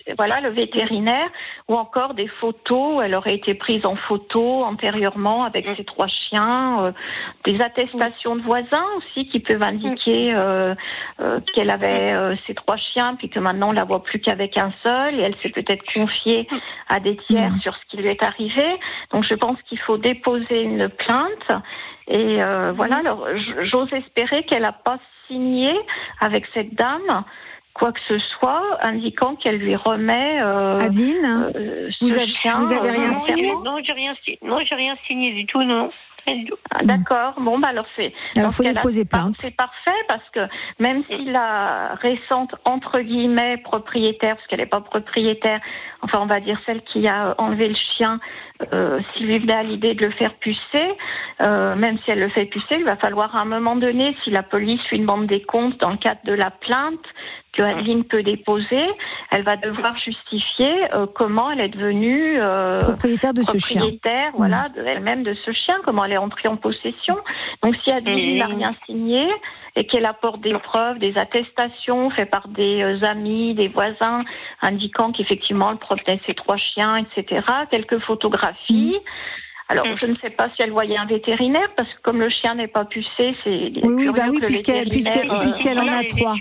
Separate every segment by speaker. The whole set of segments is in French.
Speaker 1: voilà, le vétérinaire, ou encore des photos. Elle aurait été prise en photo antérieurement avec ses 3 chiens, des attestations de voisins aussi qui peuvent indiquer qu'elle avait ses 3 chiens, puis que maintenant on la voit plus qu'avec un seul, et elle s'est peut-être confiée à des tiers sur ce qui lui est arrivé. Donc je pense qu'il faut déposer une plainte. Et voilà, alors j'ose espérer qu'elle n'a pas signé avec cette dame quoi que ce soit, indiquant qu'elle lui remet
Speaker 2: Adeline, vous avez rien signé?
Speaker 3: Non, j'ai rien signé du tout, non.
Speaker 1: Ah, d'accord. Bon, bah alors
Speaker 2: alors faut déposer plainte.
Speaker 1: C'est parfait parce que même si la récente entre guillemets propriétaire, parce qu'elle n'est pas propriétaire, enfin on va dire celle qui a enlevé le chien, s'il lui venait à l'idée de le faire pucer, même si elle le fait pucer, il va falloir à un moment donné, si la police lui demande des comptes dans le cadre de la plainte que Adeline peut déposer, elle va devoir justifier comment elle est devenue
Speaker 2: propriétaire de ce chien.
Speaker 1: Voilà, elle-même de ce chien, comment elle est entrée en possession. Donc si Adeline n'a rien signé et qu'elle apporte des preuves, des attestations faites par des amis, des voisins, indiquant qu'effectivement elle promenait ses 3 chiens, etc., quelques photographies. Alors, je ne sais pas si elle voyait un vétérinaire, parce que comme le chien n'est pas pucé, c'est
Speaker 2: puisqu'elle en a 3.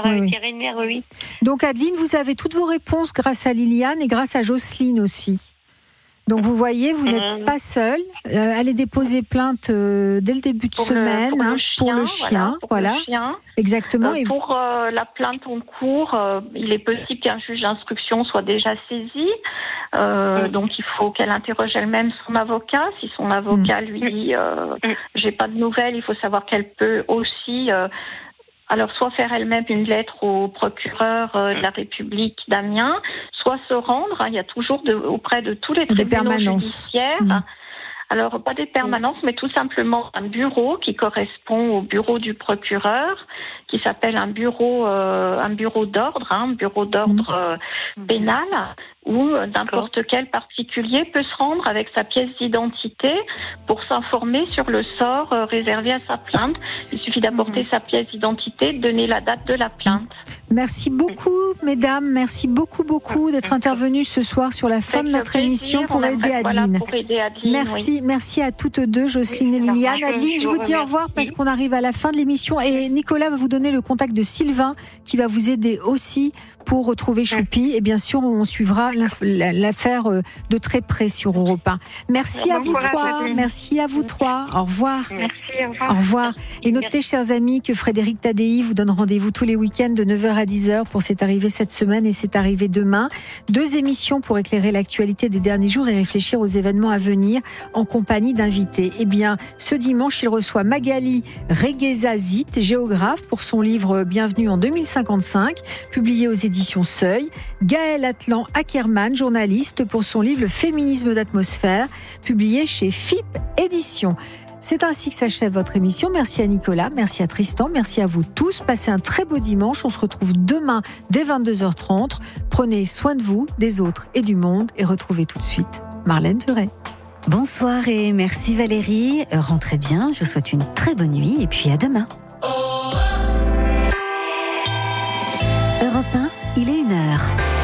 Speaker 3: Oui.
Speaker 2: Donc, Adeline, vous avez toutes vos réponses grâce à Liliane et grâce à Jocelyne aussi. Donc, vous voyez, vous n'êtes pas seule. Allez déposer plainte dès le début de semaine pour le chien. Voilà. Exactement.
Speaker 1: Pour la plainte en cours, il est possible qu'un juge d'instruction soit déjà saisi. Donc, il faut qu'elle interroge elle-même son avocat. Si son avocat lui dit j'ai pas de nouvelles, il faut savoir qu'elle peut aussi alors soit faire elle-même une lettre au procureur de la République d'Amiens, soit se rendre. Il y a toujours auprès de tous les tribunaux judiciaires. Alors, pas des permanences, mais tout simplement un bureau qui correspond au bureau du procureur, qui s'appelle un bureau d'ordre pénal, où n'importe quel particulier peut se rendre avec sa pièce d'identité pour s'informer sur le sort réservé à sa plainte. Il suffit d'apporter sa pièce d'identité, de donner la date de la plainte.
Speaker 2: Merci beaucoup, mesdames. Merci beaucoup d'être intervenues ce soir sur la fin de notre émission pour aider Adeline. Merci à toutes deux, Jocelyne et Liliane. Adeline, je vous dis au revoir parce qu'on arrive à la fin de l'émission et Nicolas va vous donner le contact de Sylvain qui va vous aider aussi pour retrouver Choupi. Et bien sûr, on suivra l'affaire de très près sur Europe 1. Merci à vous trois. Merci à vous trois. Au revoir.
Speaker 3: Merci,
Speaker 2: au revoir. Et notez, chers amis, que Frédéric Tadei vous donne rendez-vous tous les week-ends de 9h à 10h pour C'est arrivé cette semaine et C'est arrivé demain. 2 émissions pour éclairer l'actualité des derniers jours et réfléchir aux événements à venir en compagnie d'invités. Eh bien, ce dimanche, il reçoit Magali Reguezazit, géographe, pour son livre Bienvenue en 2055, publié aux éditions Seuil. Gaël Atlan Ackerman, journaliste, pour son livre Le féminisme d'atmosphère, publié chez FIP Éditions. C'est ainsi que s'achève votre émission. Merci à Nicolas, merci à Tristan, merci à vous tous. Passez un très beau dimanche. On se retrouve demain dès 22h30. Prenez soin de vous, des autres et du monde et retrouvez tout de suite Marlène Duret.
Speaker 4: Bonsoir et merci Valérie. Rentrez bien, je vous souhaite une très bonne nuit et puis à demain. Europe 1, il est 1h.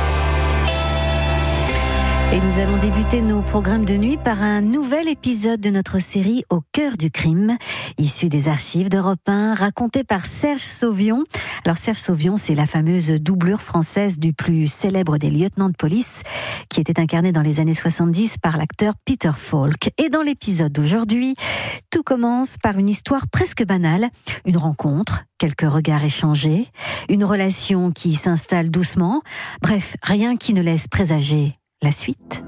Speaker 4: Et nous allons débuter nos programmes de nuit par un nouvel épisode de notre série Au cœur du crime, issu des archives d'Europe 1, raconté par Serge Sauvion. Alors Serge Sauvion, c'est la fameuse doublure française du plus célèbre des lieutenants de police, qui était incarné dans les années 70 par l'acteur Peter Falk. Et dans l'épisode d'aujourd'hui, tout commence par une histoire presque banale, une rencontre, quelques regards échangés, une relation qui s'installe doucement, bref, rien qui ne laisse présager la suite.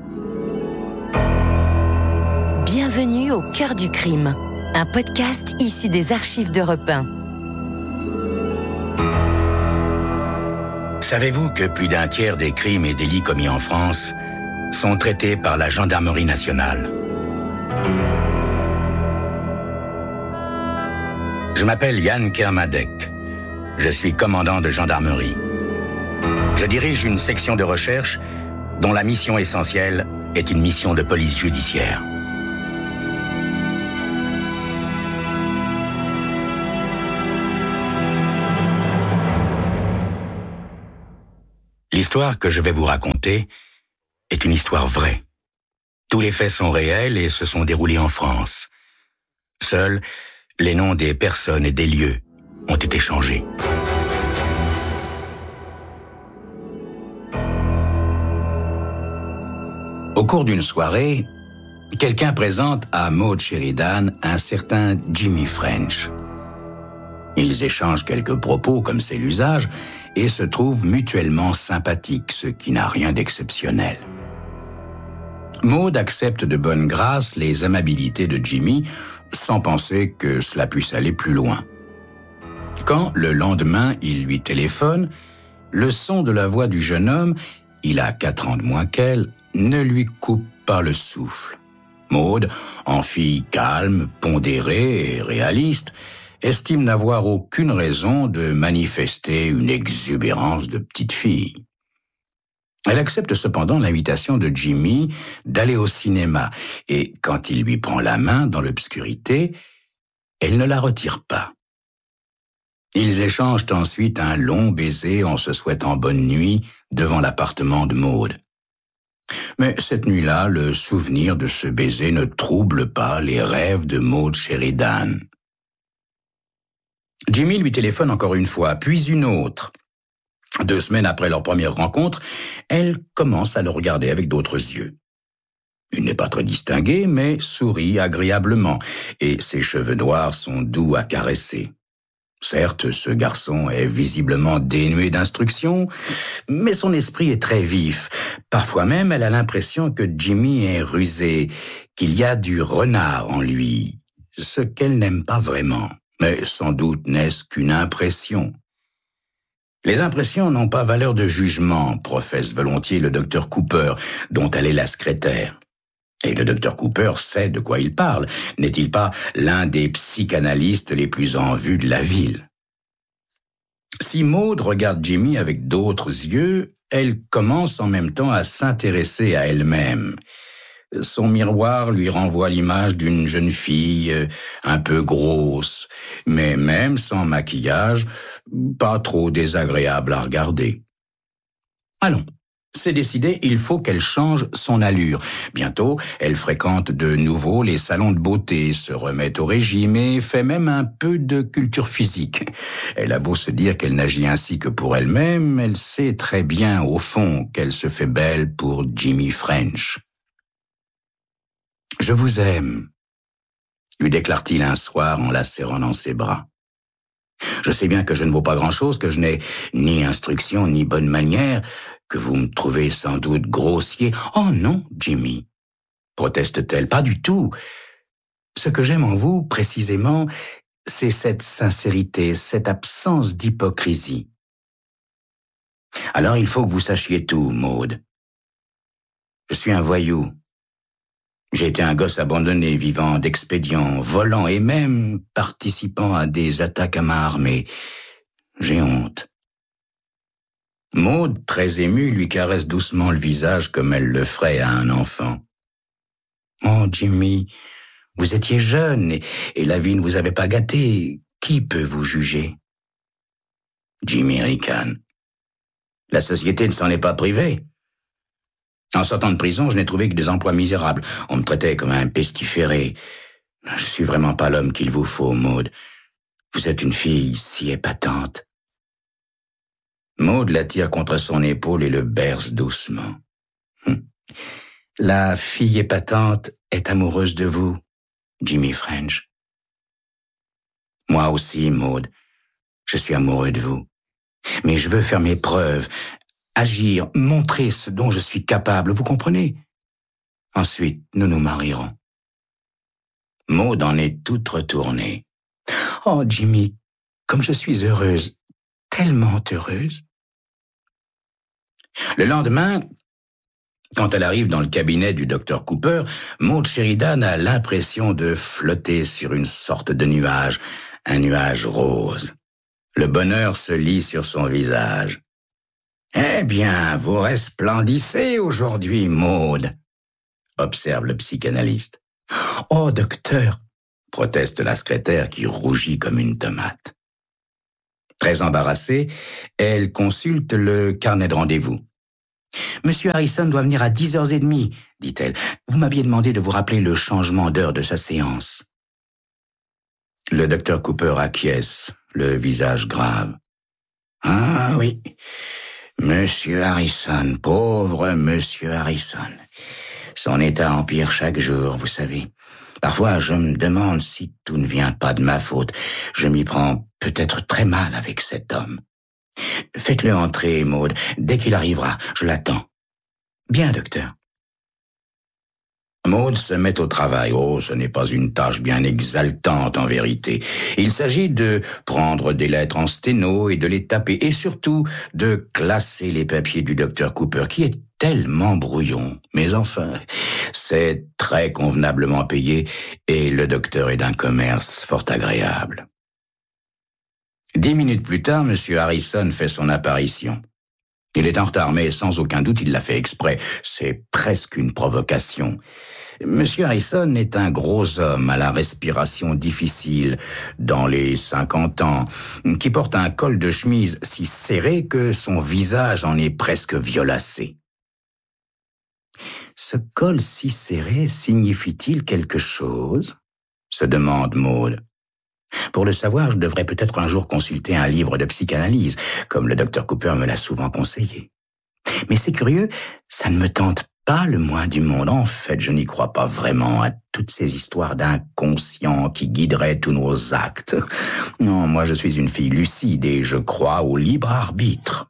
Speaker 5: Bienvenue au cœur du crime, un podcast issu des archives d'Europe 1.
Speaker 6: Savez-vous que plus d'un tiers des crimes et délits commis en France sont traités par la gendarmerie nationale? Je m'appelle Yann Kermadec. Je suis commandant de gendarmerie. Je dirige une section de recherche dont la mission essentielle est une mission de police judiciaire. L'histoire que je vais vous raconter est une histoire vraie. Tous les faits sont réels et se sont déroulés en France. Seuls, les noms des personnes et des lieux ont été changés. Au cours d'une soirée, quelqu'un présente à Maude Sheridan un certain Jimmy French. Ils échangent quelques propos, comme c'est l'usage, et se trouvent mutuellement sympathiques, ce qui n'a rien d'exceptionnel. Maude accepte de bonne grâce les amabilités de Jimmy, sans penser que cela puisse aller plus loin. Quand, le lendemain, il lui téléphone, le son de la voix du jeune homme, il a 4 ans de moins qu'elle, ne lui coupe pas le souffle. Maude, en fille calme, pondérée et réaliste, estime n'avoir aucune raison de manifester une exubérance de petite fille. Elle accepte cependant l'invitation de Jimmy d'aller au cinéma et, quand il lui prend la main dans l'obscurité, elle ne la retire pas. Ils échangent ensuite un long baiser en se souhaitant bonne nuit devant l'appartement de Maude. Mais cette nuit-là, le souvenir de ce baiser ne trouble pas les rêves de Maude Sheridan. Jimmy lui téléphone encore une fois, puis une autre. 2 semaines après leur première rencontre, elle commence à le regarder avec d'autres yeux. Il n'est pas très distingué, mais sourit agréablement, et ses cheveux noirs sont doux à caresser. Certes, ce garçon est visiblement dénué d'instruction, mais son esprit est très vif. Parfois même, elle a l'impression que Jimmy est rusé, qu'il y a du renard en lui, ce qu'elle n'aime pas vraiment. Mais sans doute n'est-ce qu'une impression. Les impressions n'ont pas valeur de jugement, professe volontiers le docteur Cooper, dont elle est la secrétaire. Et le docteur Cooper sait de quoi il parle. N'est-il pas l'un des psychanalystes les plus en vue de la ville? Si Maude regarde Jimmy avec d'autres yeux, elle commence en même temps à s'intéresser à elle-même. Son miroir lui renvoie l'image d'une jeune fille un peu grosse, mais même sans maquillage, pas trop désagréable à regarder. Allons, c'est décidé, il faut qu'elle change son allure. Bientôt, elle fréquente de nouveau les salons de beauté, se remet au régime et fait même un peu de culture physique. Elle a beau se dire qu'elle n'agit ainsi que pour elle-même, elle sait très bien au fond qu'elle se fait belle pour Jimmy French. « Je vous aime », lui déclare-t-il un soir en la serrant dans ses bras. « Je sais bien que je ne vaux pas grand-chose, que je n'ai ni instruction ni bonne manière, que vous me trouvez sans doute grossier. »« Oh non, Jimmy », proteste-t-elle, « pas du tout. Ce que j'aime en vous, précisément, c'est cette sincérité, cette absence d'hypocrisie. Alors il faut que vous sachiez tout, Maude. Je suis un voyou. J'ai été un gosse abandonné, vivant d'expédients, volant et même participant à des attaques à main armée. J'ai honte. » Maude, très émue, lui caresse doucement le visage comme elle le ferait à un enfant. « Oh, Jimmy, vous étiez jeune et la vie ne vous avait pas gâté. Qui peut vous juger ?» Jimmy ricane. « La société ne s'en est pas privée. En sortant de prison, je n'ai trouvé que des emplois misérables. On me traitait comme un pestiféré. Je suis vraiment pas l'homme qu'il vous faut, Maude. Vous êtes une fille si épatante. » Maude l'attire contre son épaule et le berce doucement. « La fille épatante est amoureuse de vous, Jimmy French. »« Moi aussi, Maude, je suis amoureux de vous. Mais je veux faire mes preuves, agir, montrer ce dont je suis capable, vous comprenez? Ensuite, nous nous marierons. » Maude en est toute retournée. « Oh, Jimmy, comme je suis heureuse, tellement heureuse. » Le lendemain, quand elle arrive dans le cabinet du docteur Cooper, Maude Sheridan a l'impression de flotter sur une sorte de nuage, un nuage rose. Le bonheur se lit sur son visage. « Eh bien, vous resplendissez aujourd'hui, Maude, » observe le psychanalyste. « Oh, docteur !» proteste la secrétaire qui rougit comme une tomate. Très embarrassée, elle consulte le carnet de rendez-vous.
Speaker 7: « Monsieur Harrison doit venir à 10h30, dit-elle. Vous m'aviez demandé de vous rappeler le changement d'heure de sa séance. » Le docteur Cooper acquiesce, le visage grave. « Ah oui, Monsieur Harrison, pauvre Monsieur Harrison. Son état empire chaque jour, vous savez. Parfois, je me demande si tout ne vient pas de ma faute. Je m'y prends peut-être très mal avec cet homme. Faites-le entrer, Maud. Dès qu'il arrivera, je l'attends. » « Bien, docteur. » Maud se met au travail. Oh, ce n'est pas une tâche bien exaltante en vérité. Il s'agit de prendre des lettres en sténo et de les taper, et surtout de classer les papiers du docteur Cooper, qui est tellement brouillon. Mais enfin, c'est très convenablement payé, et le docteur est d'un commerce fort agréable. 10 minutes plus tard, M. Harrison fait son apparition. Il est en retard, mais sans aucun doute, il l'a fait exprès. C'est presque une provocation. Monsieur Harrison est un gros homme à la respiration difficile, dans les 50 ans, qui porte un col de chemise si serré que son visage en est presque violacé. Ce col si serré signifie-t-il quelque chose ? Se demande Maud. Pour le savoir, je devrais peut-être un jour consulter un livre de psychanalyse, comme le docteur Cooper me l'a souvent conseillé. Mais c'est curieux, ça ne me tente pas le moins du monde. En fait, je n'y crois pas vraiment à toutes ces histoires d'inconscient qui guideraient tous nos actes. Non, moi je suis une fille lucide et je crois au libre arbitre.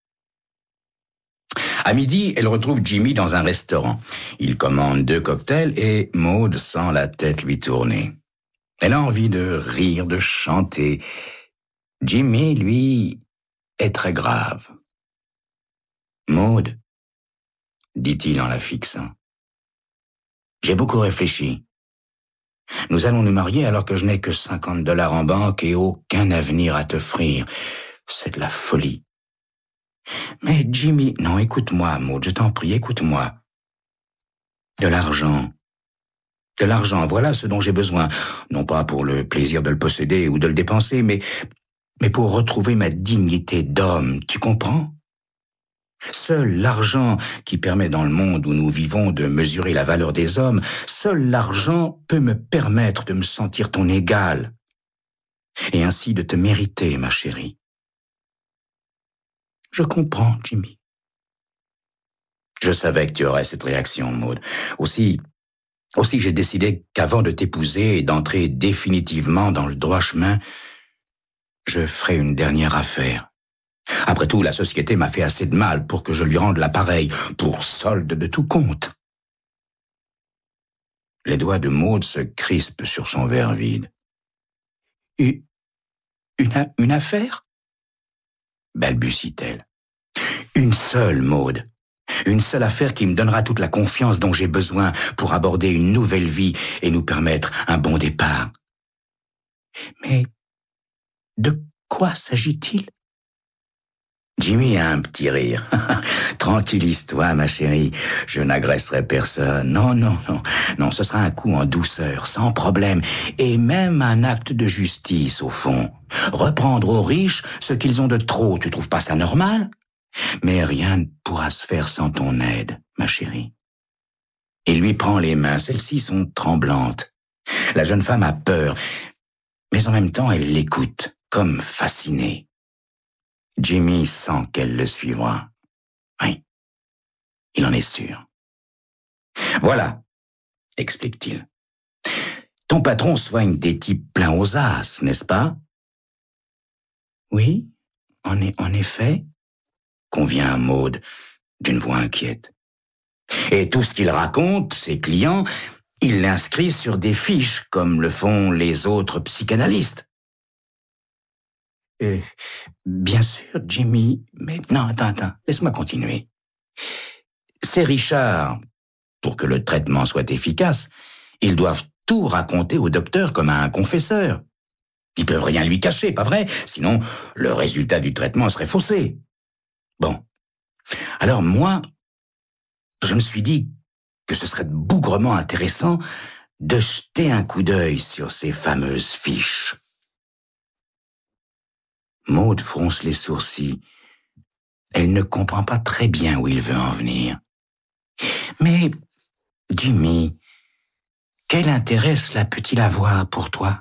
Speaker 7: À midi, elle retrouve Jimmy dans un restaurant. Il commande 2 cocktails et Maud sent la tête lui tourner. Elle a envie de rire, de chanter. Jimmy, lui, est très grave. « Maud, » dit-il en la fixant, « j'ai beaucoup réfléchi. Nous allons nous marier alors que je n'ai que $50 en banque et aucun avenir à t'offrir. C'est de la folie. Mais Jimmy, non, écoute-moi, Maud, je t'en prie, écoute-moi. De l'argent. De l'argent, voilà ce dont j'ai besoin. Non pas pour le plaisir de le posséder ou de le dépenser, mais pour retrouver ma dignité d'homme, tu comprends ? Seul l'argent qui permet dans le monde où nous vivons de mesurer la valeur des hommes, seul l'argent peut me permettre de me sentir ton égal et ainsi de te mériter, ma chérie. Je comprends, Jimmy. Je savais que tu aurais cette réaction, Maud. Aussi, j'ai décidé qu'avant de t'épouser et d'entrer définitivement dans le droit chemin, je ferai une dernière affaire. Après tout, la société m'a fait assez de mal pour que je lui rende l'appareil, pour solde de tout compte. Les doigts de Maud se crispent sur son verre vide. Une affaire ? Balbutie-t-elle. Une seule, Maud. Une seule affaire qui me donnera toute la confiance dont j'ai besoin pour aborder une nouvelle vie et nous permettre un bon départ. Mais de quoi s'agit-il ? Jimmy a un petit rire. Tranquillise-toi, ma chérie. Je n'agresserai personne. Non, ce sera un coup en douceur, sans problème. Et même un acte de justice, au fond. Reprendre aux riches ce qu'ils ont de trop, tu trouves pas ça normal ? Mais rien ne pourra se faire sans ton aide, ma chérie. Il lui prend les mains, celles-ci sont tremblantes. La jeune femme a peur, mais en même temps elle l'écoute, comme fascinée. Jimmy sent qu'elle le suivra. Oui, il en est sûr. Voilà, explique-t-il. Ton patron soigne des types pleins aux as, n'est-ce pas ? Oui, en effet, convient Maud d'une voix inquiète. Et tout ce qu'il raconte, ses clients, il l'inscrit sur des fiches, comme le font les autres psychanalystes. Bien sûr, Jimmy, mais... Non, attends, laisse-moi continuer. Ces Richards, pour que le traitement soit efficace, ils doivent tout raconter au docteur comme à un confesseur. Ils peuvent rien lui cacher, pas vrai ? Sinon, le résultat du traitement serait faussé. Bon. Alors moi, je me suis dit que ce serait bougrement intéressant de jeter un coup d'œil sur ces fameuses fiches. Maud fronce les sourcils. Elle ne comprend pas très bien où il veut en venir. Mais, Jimmy, quel intérêt cela peut-il avoir pour toi?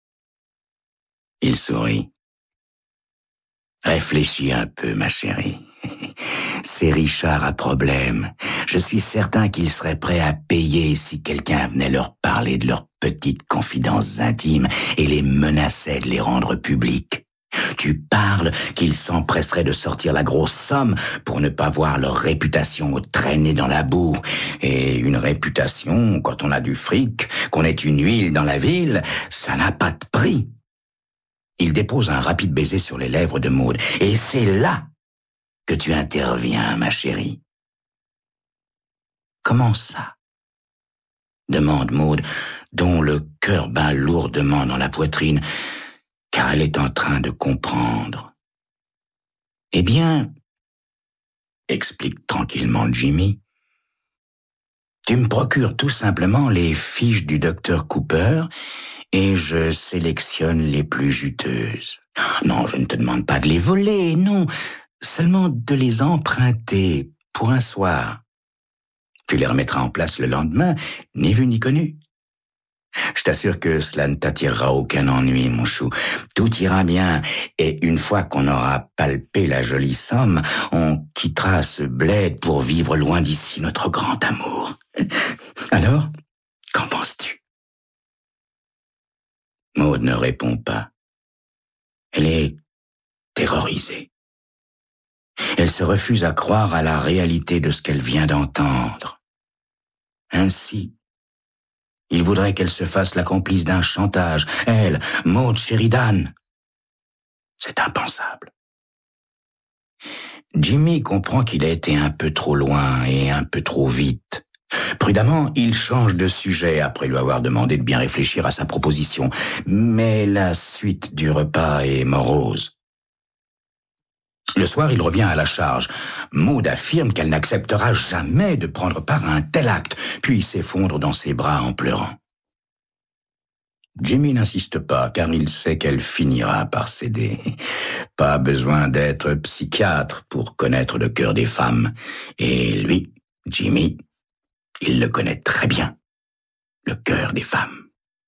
Speaker 7: Il sourit. Réfléchis un peu, ma chérie. C'est Richard à problème. Je suis certain qu'ils seraient prêts à payer si quelqu'un venait leur parler de leurs petites confidences intimes et les menaçait de les rendre publiques. Tu parles qu'ils s'empresseraient de sortir la grosse somme pour ne pas voir leur réputation traîner dans la boue. Et une réputation, quand on a du fric, qu'on est une huile dans la ville, ça n'a pas de prix. Il dépose un rapide baiser sur les lèvres de Maud. Et c'est là que tu interviens, ma chérie. Comment ça? Demande Maud, dont le cœur bat lourdement dans la poitrine, car elle est en train de comprendre. Eh bien, explique tranquillement Jimmy, tu me procures tout simplement les fiches du docteur Cooper et je sélectionne les plus juteuses. Non, je ne te demande pas de les voler, non, seulement de les emprunter pour un soir. Tu les remettras en place le lendemain, ni vu ni connu. Je t'assure que cela ne t'attirera aucun ennui, mon chou. Tout ira bien, et une fois qu'on aura palpé la jolie somme, on quittera ce bled pour vivre loin d'ici notre grand amour. Alors, qu'en penses-tu? Maud ne répond pas. Elle est terrorisée. Elle se refuse à croire à la réalité de ce qu'elle vient d'entendre. Ainsi, il voudrait qu'elle se fasse la complice d'un chantage. Elle, Maud Sheridan. C'est impensable. Jimmy comprend qu'il a été un peu trop loin et un peu trop vite. Prudemment, il change de sujet après lui avoir demandé de bien réfléchir à sa proposition. Mais la suite du repas est morose. Le soir, il revient à la charge. Maud affirme qu'elle n'acceptera jamais de prendre part à un tel acte, puis s'effondre dans ses bras en pleurant. Jimmy n'insiste pas, car il sait qu'elle finira par céder. Pas besoin d'être psychiatre pour connaître le cœur des femmes. Et lui, Jimmy, il le connaît très bien, le cœur des femmes.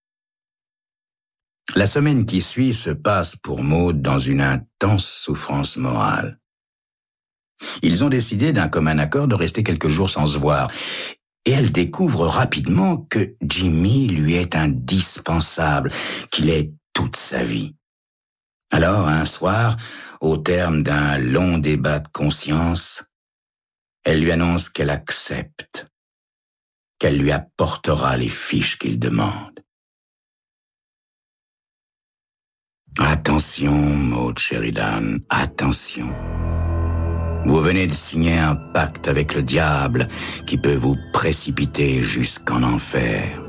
Speaker 7: La semaine qui suit se passe pour Maud dans une intense souffrance morale. Ils ont décidé d'un commun accord de rester quelques jours sans se voir, et elle découvre rapidement que Jimmy lui est indispensable, qu'il est toute sa vie. Alors, un soir, au terme d'un long débat de conscience, elle lui annonce qu'elle accepte, qu'elle lui apportera les fiches qu'il demande. Attention, Maud Sheridan, attention. Vous venez de signer un pacte avec le diable qui peut vous précipiter jusqu'en enfer.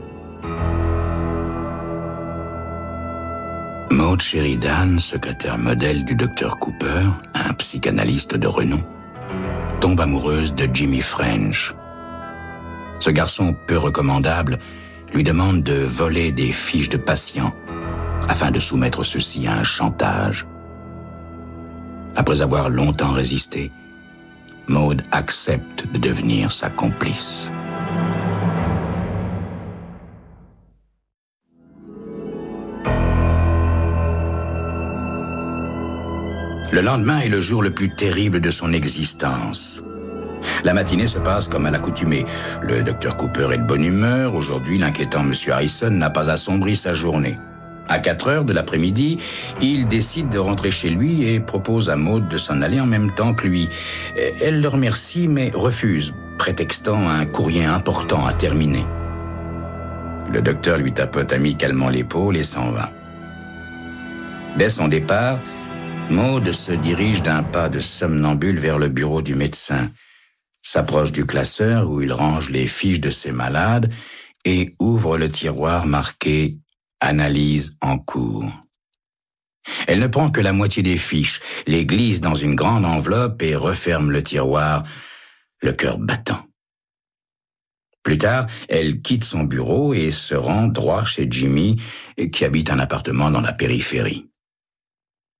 Speaker 7: Maud Sheridan, secrétaire modèle du docteur Cooper, un psychanalyste de renom, tombe amoureuse de Jimmy French. Ce garçon peu recommandable lui demande de voler des fiches de patients afin de soumettre ceux-ci à un chantage. Après avoir longtemps résisté, Maud accepte de devenir sa complice. Le lendemain est le jour le plus terrible de son existence. La matinée se passe comme à l'accoutumée. Le docteur Cooper est de bonne humeur. Aujourd'hui, l'inquiétant M. Harrison n'a pas assombri sa journée. À 4h de l'après-midi, il décide de rentrer chez lui et propose à Maud de s'en aller en même temps que lui. Elle le remercie mais refuse, prétextant un courrier important à terminer. Le docteur lui tapote amicalement l'épaule et s'en va. Dès son départ, Maud se dirige d'un pas de somnambule vers le bureau du médecin, s'approche du classeur où il range les fiches de ses malades et ouvre le tiroir marqué « Analyse en cours ». Elle ne prend que la moitié des fiches, les glisse dans une grande enveloppe et referme le tiroir, le cœur battant. Plus tard, elle quitte son bureau et se rend droit chez Jimmy, qui habite un appartement dans la périphérie.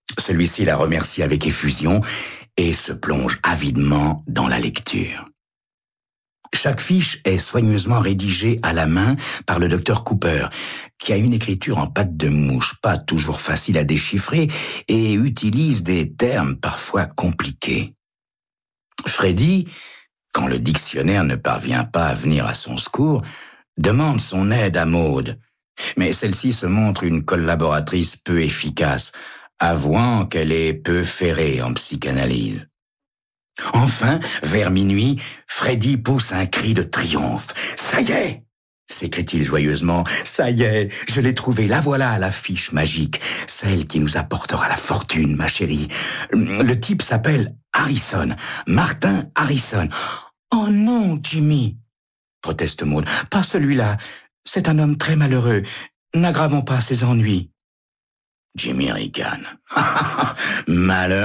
Speaker 7: Celui-ci la remercie avec effusion et se plonge avidement dans la lecture. Chaque fiche est soigneusement rédigée à la main par le docteur Cooper, qui a une écriture en patte de mouche, pas toujours facile à déchiffrer, et utilise des termes parfois compliqués. Freddy, quand le dictionnaire ne parvient pas à venir à son secours, demande son aide à Maud, mais celle-ci se montre une collaboratrice peu efficace, avouant qu'elle est peu ferrée en psychanalyse. Enfin, vers minuit, Freddy pousse un cri de triomphe. « Ça y est !» s'écrie-t-il joyeusement. « Ça y est, je l'ai trouvée, la voilà la fiche magique, celle qui nous apportera la fortune, ma chérie. Le type s'appelle Harrison, Martin Harrison. »« Oh non, Jimmy !» proteste Maud. « Pas celui-là, c'est un homme très malheureux. N'aggravons pas ses ennuis. » Jimmy ricane. « Malheureux ?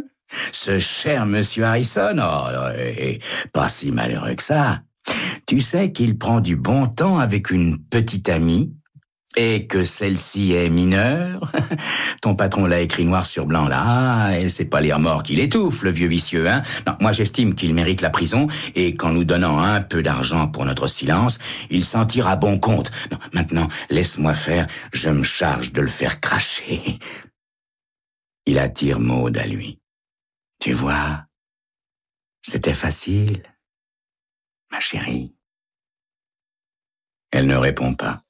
Speaker 7: Ce cher monsieur Harrison, pas si malheureux que ça. Tu sais qu'il prend du bon temps avec une petite amie et que celle-ci est mineure. Ton patron l'a écrit noir sur blanc là, et c'est pas l'air mort qu'il étouffe, le vieux vicieux, hein. Non, moi j'estime qu'il mérite la prison et qu'en nous donnant un peu d'argent pour notre silence, il s'en tire à bon compte. Non, maintenant, laisse-moi faire, je me charge de le faire cracher. » Il attire Maud à lui. « Tu vois, c'était facile, ma chérie. » Elle ne répond pas.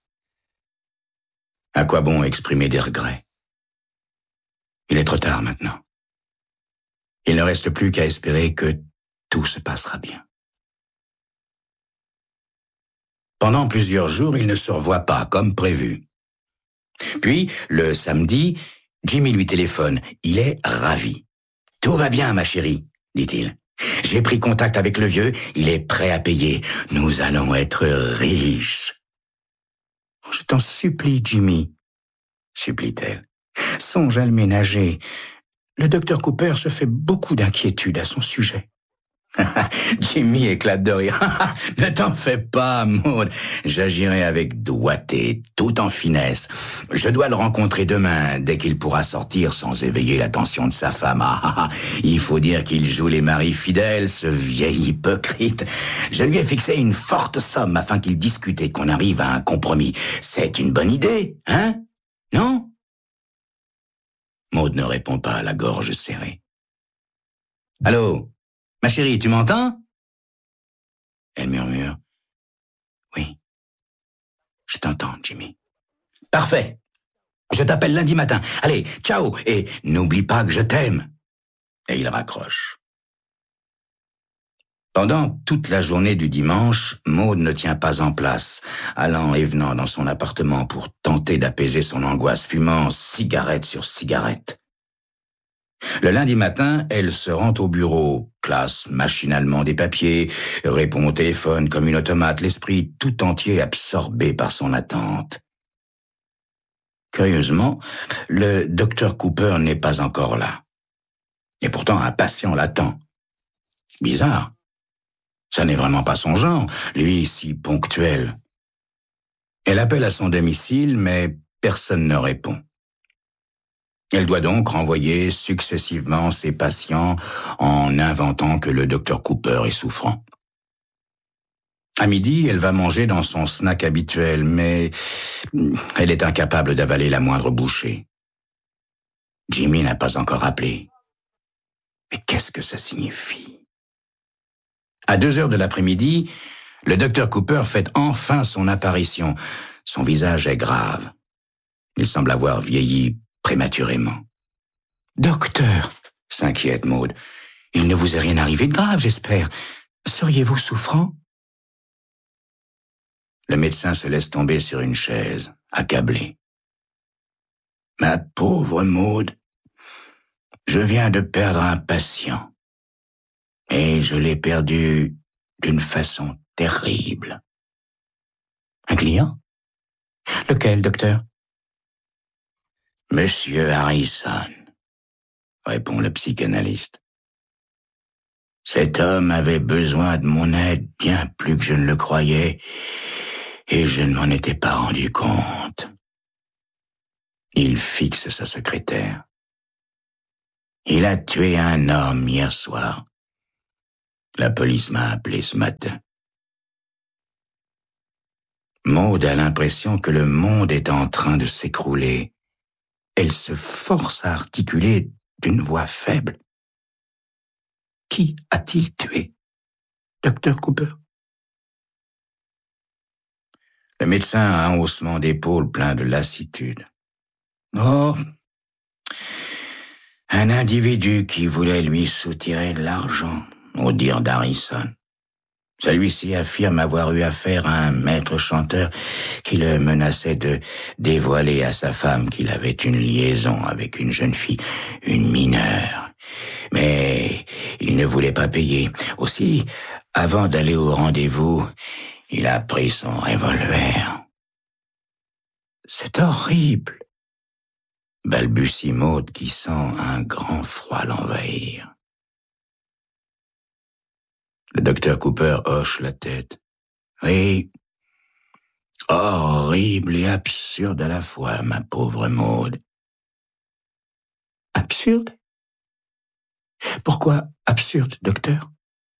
Speaker 7: À quoi bon exprimer des regrets? Il est trop tard maintenant. Il ne reste plus qu'à espérer que tout se passera bien. Pendant plusieurs jours, ils ne se revoient pas comme prévu. Puis, le samedi, Jimmy lui téléphone. Il est ravi. « Tout va bien, ma chérie, dit-il. J'ai pris contact avec le vieux, il est prêt à payer. Nous allons être riches. »« Je t'en supplie, Jimmy, » supplie-t-elle. « Songe à le ménager. Le docteur Cooper se fait beaucoup d'inquiétudes à son sujet. » Jimmy éclate de rire. « Ne t'en fais pas, Maud. J'agirai avec doigté, tout en finesse. Je dois le rencontrer demain, dès qu'il pourra sortir sans éveiller l'attention de sa femme. Il faut dire qu'il joue les maris fidèles, ce vieil hypocrite. Je lui ai fixé une forte somme afin qu'il discute et qu'on arrive à un compromis. C'est une bonne idée, hein? Non ?» Maud ne répond pas, la gorge serrée. « Allô? Ma chérie, tu m'entends ?» Elle murmure. « Oui, je t'entends, Jimmy. »« Parfait. Je t'appelle lundi matin. Allez, ciao, et n'oublie pas que je t'aime. » Et il raccroche. Pendant toute la journée du dimanche, Maud ne tient pas en place, allant et venant dans son appartement pour tenter d'apaiser son angoisse, fumant cigarette sur cigarette. Le lundi matin, elle se rend au bureau, classe machinalement des papiers, répond au téléphone comme une automate, l'esprit tout entier absorbé par son attente. Curieusement, le docteur Cooper n'est pas encore là. Et pourtant, un patient l'attend. Bizarre. Ça n'est vraiment pas son genre, lui si ponctuel. Elle appelle à son domicile, mais personne ne répond. Elle doit donc renvoyer successivement ses patients en inventant que le docteur Cooper est souffrant. À midi, elle va manger dans son snack habituel, mais elle est incapable d'avaler la moindre bouchée. Jimmy n'a pas encore appelé. Mais qu'est-ce que ça signifie? À 2h de l'après-midi, le docteur Cooper fait enfin son apparition. Son visage est grave. Il semble avoir vieilli prématurément. « Docteur !» s'inquiète Maud. « Il ne vous est rien arrivé de grave, j'espère. Seriez-vous souffrant ?» Le médecin se laisse tomber sur une chaise, accablé. « Ma pauvre Maud, je viens de perdre un patient. Et je l'ai perdu d'une façon terrible. »« Un client ? Lequel, docteur ? » « Monsieur Harrison, » répond le psychanalyste. « Cet homme avait besoin de mon aide bien plus que je ne le croyais, et je ne m'en étais pas rendu compte. » Il fixe sa secrétaire. Il a tué un homme hier soir. La police m'a appelé ce matin. Maude a l'impression que le monde est en train de s'écrouler. Elle se force à articuler d'une voix faible. Qui a-t-il tué? Dr. Cooper? Le médecin a un haussement d'épaule plein de lassitude. Oh, un individu qui voulait lui soutirer de l'argent, au dire d'Harrison. Celui-ci affirme avoir eu affaire à un maître chanteur qui le menaçait de dévoiler à sa femme qu'il avait une liaison avec une jeune fille, une mineure. Mais il ne voulait pas payer. Aussi, avant d'aller au rendez-vous, il a pris son revolver. C'est horrible, balbutie Maude qui sent un grand froid l'envahir. Le docteur Cooper hoche la tête. Oui, horrible et absurde à la fois, ma pauvre Maude. Absurde? Pourquoi absurde, docteur?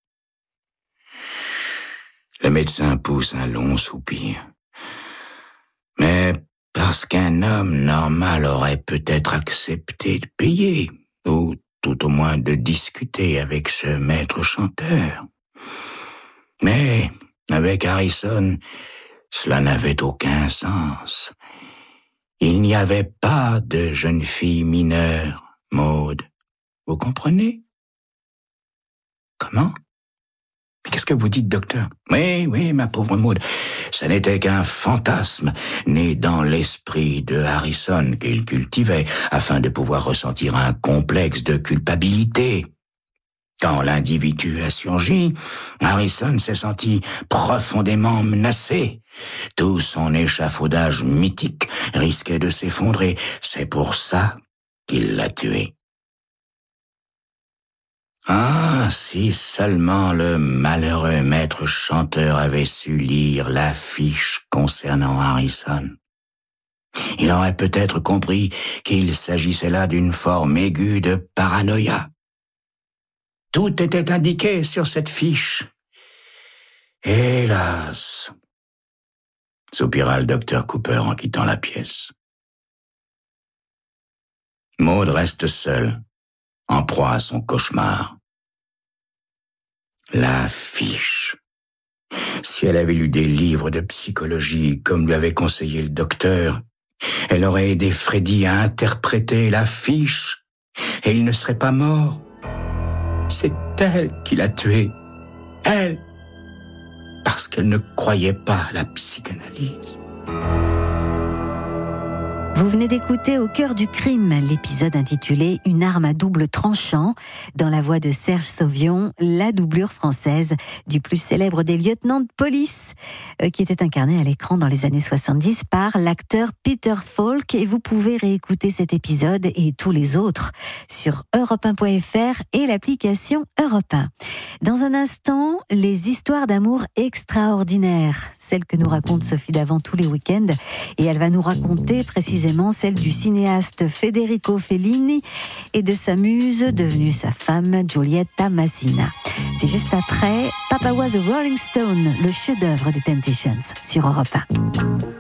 Speaker 7: Le médecin pousse un long soupir. Mais parce qu'un homme normal aurait peut-être accepté de payer, ou tout au moins de discuter avec ce maître chanteur. Mais avec Harrison, cela n'avait aucun sens. Il n'y avait pas de jeune fille mineure, Maude. Vous comprenez? Comment? Mais qu'est-ce que vous dites, docteur? Oui, ma pauvre Maude, ce n'était qu'un fantasme né dans l'esprit de Harrison qu'il cultivait afin de pouvoir ressentir un complexe de culpabilité. Quand l'individu a surgi, Harrison s'est senti profondément menacé. Tout son échafaudage mythique risquait de s'effondrer. C'est pour ça qu'il l'a tué. Ah, si seulement le malheureux maître chanteur avait su lire l'affiche concernant Harrison. Il aurait peut-être compris qu'il s'agissait là d'une forme aiguë de paranoïa. Tout était indiqué sur cette fiche. Hélas, soupira le docteur Cooper en quittant la pièce. Maude reste seule, en proie à son cauchemar. La fiche. Si elle avait lu des livres de psychologie, comme lui avait conseillé le docteur, elle aurait aidé Freddy à interpréter la fiche, et il ne serait pas mort. C'est elle qui l'a tué. Elle. Parce qu'elle ne croyait pas à la psychanalyse.
Speaker 4: Vous venez d'écouter Au cœur du crime, l'épisode intitulé Une arme à double tranchant, dans la voix de Serge Sauvion, la doublure française du plus célèbre des lieutenants de police, qui était incarné à l'écran dans les années 70 par l'acteur Peter Falk. Et vous pouvez réécouter cet épisode et tous les autres sur europe1.fr et l'application Europe 1. Dans un instant, les histoires d'amour extraordinaires, celles que nous raconte Sophie Davant tous les week-ends, et elle va nous raconter précisément celle du cinéaste Federico Fellini et de sa muse devenue sa femme Giulietta Masina. C'est juste après Papa Was a Rolling Stone, le chef-d'œuvre des Temptations sur Europe 1.